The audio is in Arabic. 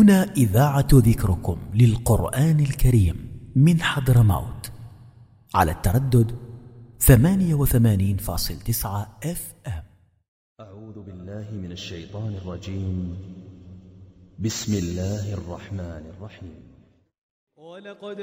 هنا إذاعة ذكركم للقرآن الكريم من حضرموت على التردد 88.9 FM. أعوذ بالله من الشيطان الرجيم. بسم الله الرحمن الرحيم.